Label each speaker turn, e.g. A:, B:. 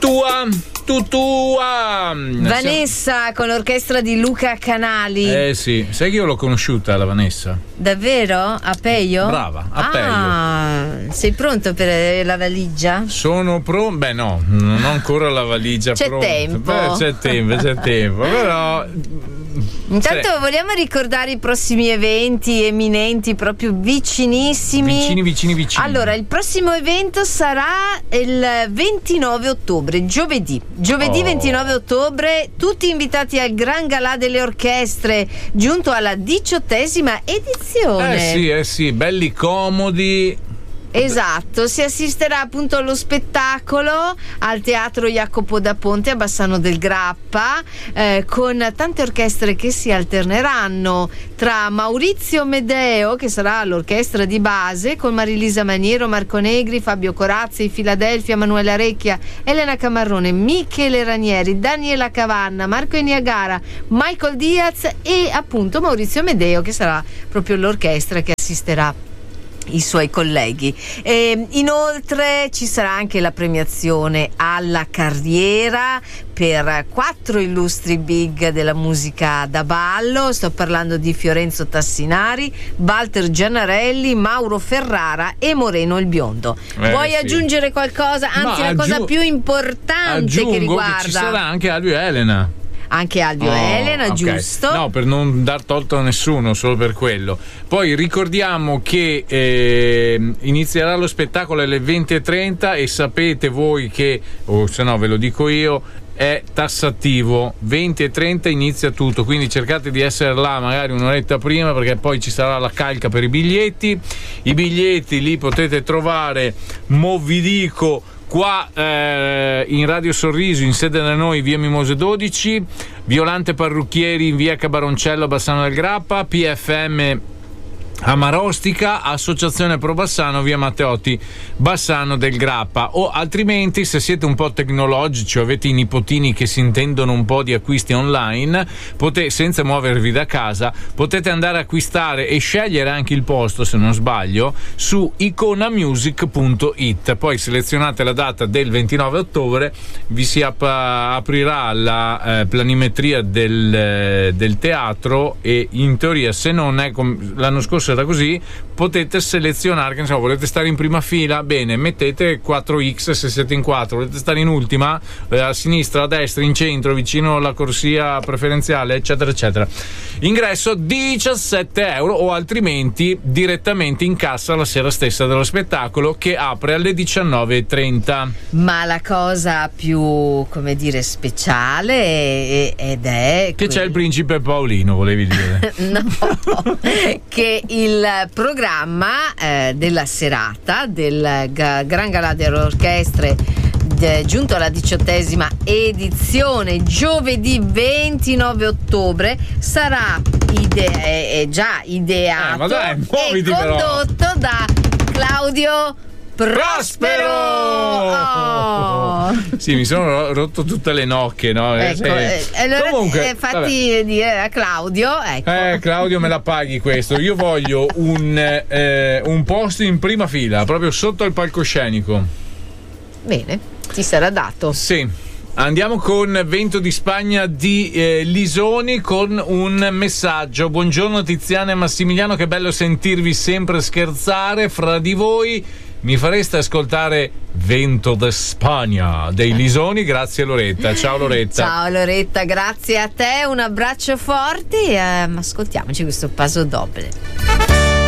A: Tutua.
B: Vanessa con l'orchestra di Luca Canali.
A: Sì, sai che io l'ho conosciuta la Vanessa.
B: Davvero? A Peio?
A: Brava, a Peio.
B: Sei pronto per la valigia?
A: Sono pronto? Beh no, non ho ancora la valigia pronta. C'è tempo, però
B: intanto vogliamo ricordare i prossimi eventi eminenti, proprio vicinissimi.
A: Vicini.
B: Allora, il prossimo evento sarà il 29 ottobre, giovedì 29 ottobre, tutti invitati al Gran Galà delle Orchestre, giunto alla 18ª edizione.
A: Sì, belli comodi.
B: Esatto, si assisterà appunto allo spettacolo al Teatro Jacopo da Ponte a Bassano del Grappa, con tante orchestre che si alterneranno tra Maurizio Medeo, che sarà l'orchestra di base, con Marilisa Maniero, Marco Negri, Fabio Corazzi, Filadelfia, Manuela Recchia, Elena Camarrone, Michele Ranieri, Daniela Cavanna, Marco Eniagara, Michael Diaz e appunto Maurizio Medeo, che sarà proprio l'orchestra che assisterà i suoi colleghi. Inoltre ci sarà anche la premiazione alla carriera per 4 illustri big della musica da ballo. Sto parlando di Fiorenzo Tassinari, Walter Giannarelli, Mauro Ferrara e Moreno il Biondo. Vuoi aggiungere qualcosa? Anzi, la cosa più importante che riguarda,
A: che ci sarà anche Alvio e Elena.
B: Anche Alvio e Elena, okay. Giusto?
A: No, per non dar torto a nessuno, solo per quello. Poi ricordiamo che inizierà lo spettacolo alle 20:30 e sapete voi che, o se no ve lo dico io, è tassativo. 20:30 inizia tutto, quindi cercate di essere là magari un'oretta prima, perché poi ci sarà la calca per i biglietti. I biglietti li potete trovare, vi dico, qua in Radio Sorriso, in sede da noi, via Mimose 12, Violante Parrucchieri in via Cabaroncello, Bassano del Grappa, PFM a Marostica, Associazione Pro Bassano, via Matteotti, Bassano del Grappa. O altrimenti, se siete un po' tecnologici o avete i nipotini che si intendono un po' di acquisti online, senza muovervi da casa, potete andare a acquistare e scegliere anche il posto, se non sbaglio, su iconamusic.it. Poi selezionate la data del 29 ottobre, vi si aprirà la planimetria del teatro e in teoria, se non è l'anno scorso era così, potete selezionare, che insomma, volete stare in prima fila, bene, mettete 4X se siete in 4, volete stare in ultima, a sinistra, a destra, in centro, vicino alla corsia preferenziale, eccetera eccetera. Ingresso 17 euro, o altrimenti direttamente in cassa la sera stessa dello spettacolo, che apre alle 19:30.
B: Ma la cosa più, come dire, speciale ed è
A: che c'è il principe Paolino, volevi dire?
B: No, che il programma della serata del Gran Galà delle Orchestre, giunto alla 18ª edizione, giovedì 29 ottobre, sarà già ideato e condotto da Claudio Prospero.
A: Sì, mi sono rotto tutte le nocche, no?
B: Ecco, allora
A: comunque,
B: fatti dire a Claudio, ecco.
A: Claudio, me la paghi questo. Io voglio un posto in prima fila, proprio sotto il palcoscenico.
B: Bene, ti sarà dato.
A: Sì. Andiamo con Vento di Spagna di Lisoni, con un messaggio. Buongiorno Tiziana e Massimiliano, che bello sentirvi sempre scherzare fra di voi. Mi fareste ascoltare Vento de Spagna dei Lisoni? Grazie Loretta. Ciao Loretta.
B: Ciao Loretta, grazie a te, un abbraccio forte e ascoltiamoci questo paso doble.